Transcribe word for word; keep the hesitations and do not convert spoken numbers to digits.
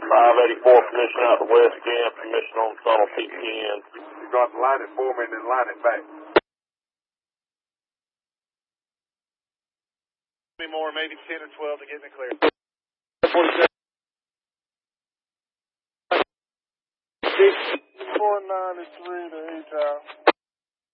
five eighty-four, permission out the west camp, permission on tunnel P T N. You got to line it for me and then line it back. Maybe more, maybe ten or twelve to get me clear. four ninety-three to H-Town.